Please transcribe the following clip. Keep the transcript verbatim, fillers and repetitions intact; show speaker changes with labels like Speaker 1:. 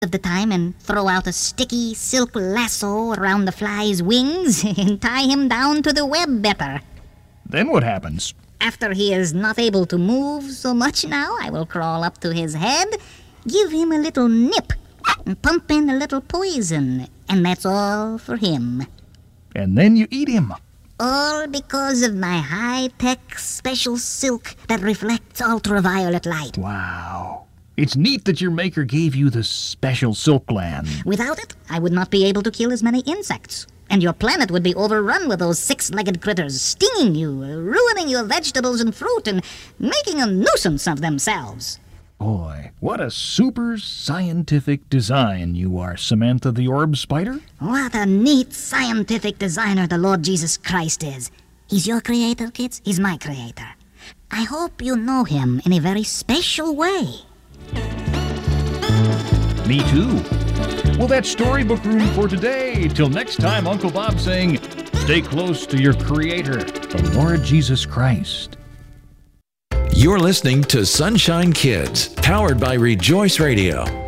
Speaker 1: of the time and throw out a sticky silk lasso around the fly's wings and tie him down to the web better.
Speaker 2: Then what happens?
Speaker 1: After he is not able to move so much now, I will crawl up to his head, give him a little nip, and pump in a little poison, and that's all for him.
Speaker 2: And then you eat him.
Speaker 1: All because of my high-tech special silk that reflects ultraviolet light.
Speaker 2: Wow. It's neat that your maker gave you the special silk gland.
Speaker 1: Without it, I would not be able to kill as many insects. And your planet would be overrun with those six-legged critters, stinging you, ruining your vegetables and fruit, and making a nuisance of themselves.
Speaker 2: Boy, what a super scientific design you are, Samantha the Orb Spider.
Speaker 1: What a neat scientific designer the Lord Jesus Christ is. He's your creator, kids. He's my creator. I hope you know him in a very special way.
Speaker 2: Me too. Well, that's Storybook Room for today. Till next time, Uncle Bob saying, stay close to your creator, the Lord Jesus Christ.
Speaker 3: You're listening to Sunshine Kids, powered by Rejoice Radio.